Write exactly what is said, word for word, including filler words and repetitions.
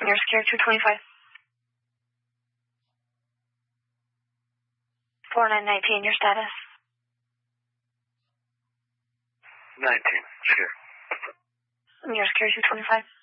You're scared two twenty-five. four nine nineteen, your status? nineteen, sure. You're scared two twenty-five.